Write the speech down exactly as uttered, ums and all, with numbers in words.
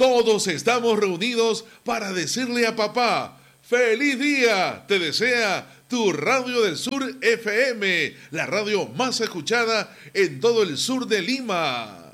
Todos estamos reunidos para decirle a papá, ¡feliz día! Te desea tu Radio del Sur F M, la radio más escuchada en todo el sur de Lima.